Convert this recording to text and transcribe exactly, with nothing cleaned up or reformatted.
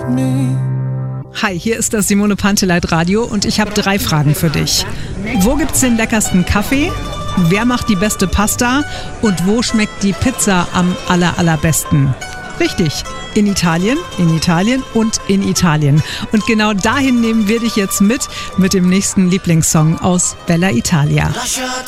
Hi, hier ist das Simone Panteleit Radio und ich habe drei Fragen für dich. Wo gibt's den leckersten Kaffee? Wer macht die beste Pasta? Und wo schmeckt die Pizza am aller, allerbesten? Richtig, in Italien, in Italien und in Italien. Und genau dahin nehmen wir dich jetzt mit, mit dem nächsten Lieblingssong aus Bella Italia.